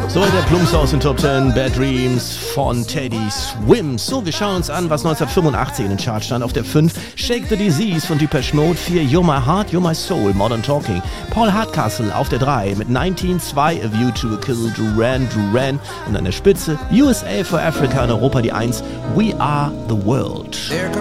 So, der Plumps aus den Top 10, Bad Dreams von Teddy Swims. So, wir schauen uns an, was 1985 in den Charts stand. Auf der 5, Shake the Disease von Depeche Mode. 4, You're My Heart, You're My Soul, Modern Talking. Paul Hardcastle auf der 3 mit 1902, A View to a Kill, Duran Duran. Und an der Spitze, USA for Africa in Europa die 1, We Are the World.